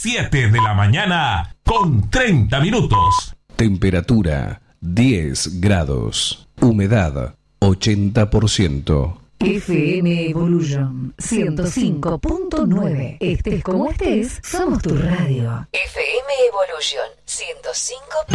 7 de la mañana con 30 minutos. Temperatura 10 grados. Humedad 80%. FM Evolution 105.9. Estés como estés, somos tu radio. FM Evolution 105.